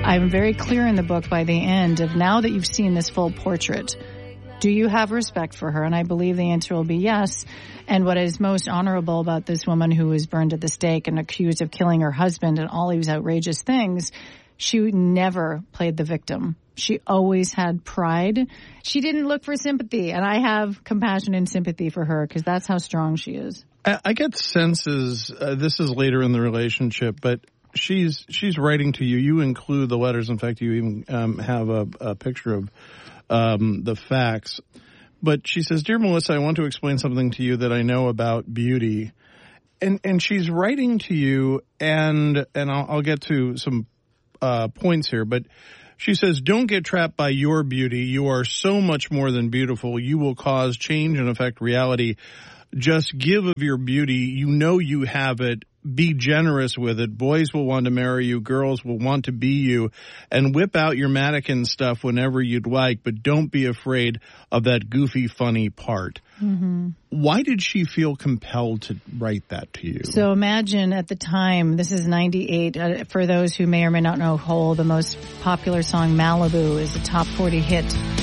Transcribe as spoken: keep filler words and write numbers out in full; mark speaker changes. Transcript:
Speaker 1: I'm very clear in the book by the end of now that you've seen this full portrait, do you have respect for her? And I believe the answer will be yes. And what is most honorable about this woman who was burned at the stake and accused of killing her husband and all these outrageous things, she never played the victim. She always had pride. She didn't look for sympathy. And I have compassion and sympathy for her because that's how strong she is.
Speaker 2: I, I get senses, uh, this is later in the relationship, but she's she's writing to you. You include the letters. In fact, you even um, have a, a picture of um, the facts. But she says, "Dear Melissa, I want to explain something to you that I know about beauty." And and she's writing to you, and and I'll, I'll get to some uh, points here, but she says, "Don't get trapped by your beauty. You are so much more than beautiful. You will cause change and affect reality. Just give of your beauty. You know you have it. Be generous with it. Boys will want to marry you. Girls will want to be you. And whip out your mannequin stuff whenever you'd like, but don't be afraid of that goofy, funny part." Mm-hmm. Why did she feel compelled to write that to you?
Speaker 1: So imagine at the time, this is ninety-eight. Uh, for those who may or may not know Hole, the most popular song, Malibu, is a top forty hit